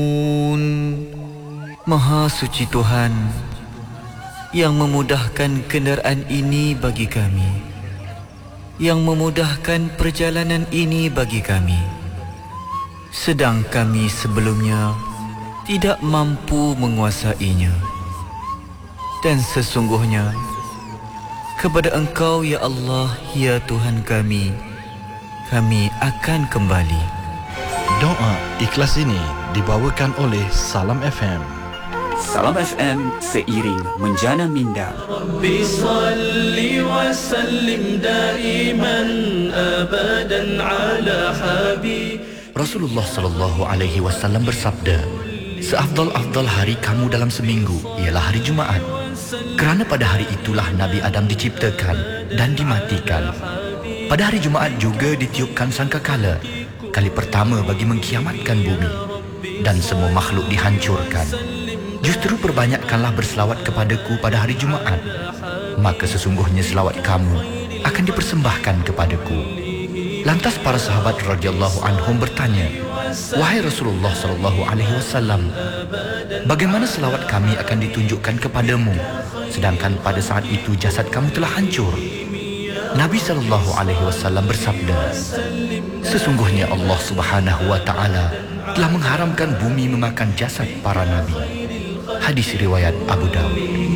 Maha suci Tuhan yang memudahkan kenderaan ini bagi kami, yang memudahkan perjalanan ini bagi kami, sedang kami sebelumnya tidak mampu menguasainya. Dan sesungguhnya kepada Engkau ya Allah, ya Tuhan kami akan kembali. Doa ikhlas ini dibawakan oleh Salam FM. Salam FM seiring menjana minda. Rabbi salli wa sallim daiman abadan ala habib. Rasulullah sallallahu alaihi wasallam bersabda, seafdal-afdal hari kamu dalam seminggu ialah hari Jumaat. Kerana pada hari itulah Nabi Adam diciptakan dan dimatikan. Pada hari Jumaat juga ditiupkan sangkakala, kali pertama bagi mengkiamatkan bumi, dan semua makhluk dihancurkan. Justru perbanyakkanlah berselawat kepadaku pada hari Jumaat, maka sesungguhnya selawat kamu akan dipersembahkan kepadaku. Lantas para sahabat radhiyallahu anhum bertanya, wahai Rasulullah sallallahu alaihi wasallam, bagaimana selawat kami akan ditunjukkan kepadamu, sedangkan pada saat itu jasad kamu telah hancur? Nabi sallallahu alaihi wasallam bersabda, sesungguhnya Allah Subhanahu wa taala telah mengharamkan bumi memakan jasad para nabi. Hadis riwayat Abu Daud.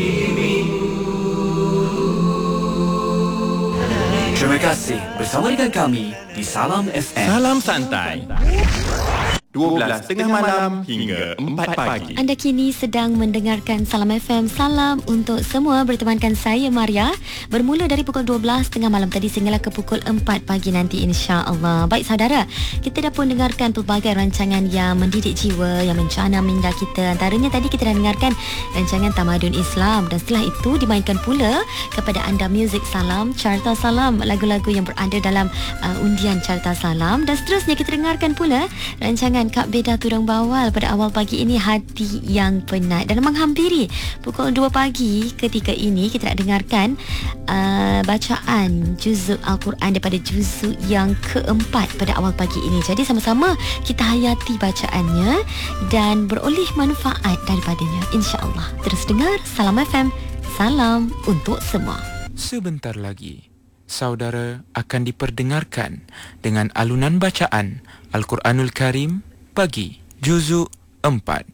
Terima kasih bersama dengan kami di Salam FM. Salam santai. 12 tengah malam hingga 4 pagi. Anda kini sedang mendengarkan Salam FM. Salam untuk semua, bertemankan saya Maria. Bermula dari pukul 12 tengah malam tadi sehinggalah ke pukul 4 pagi nanti, insya-Allah. Baik saudara, kita dah pun dengarkan pelbagai rancangan yang mendidik jiwa, yang mencana minda kita. Antaranya tadi kita dah dengarkan rancangan Tamadun Islam, dan setelah itu dimainkan pula kepada anda muzik Salam, Carta Salam, lagu-lagu yang berada dalam undian Carta Salam. Dan seterusnya kita dengarkan pula rancangan Kak Beda Turang Bawal pada awal pagi ini, Hati Yang Penat. Dan menghampiri pukul 2 pagi ketika ini kita nak dengarkan bacaan juzuk Al-Quran daripada juzuk yang keempat pada awal pagi ini. Jadi sama-sama kita hayati bacaannya dan beroleh manfaat daripadanya, insya-Allah. Terus dengar Salam FM. Salam untuk semua. Sebentar lagi saudara akan diperdengarkan dengan alunan bacaan Al-Quranul Karim pagi juzuk 4.